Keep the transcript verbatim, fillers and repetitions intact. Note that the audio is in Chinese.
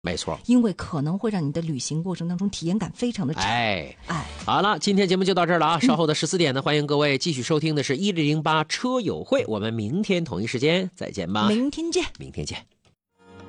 没错， 因为可能会让你的旅行过程当中体验感非常的差。 哎哎， 好了，今天节目就到这儿了啊！稍后的十四点呢，欢迎各位继续收听的是一零零八车友会，我们明天同一时间再见吧。 明天见， 明天见。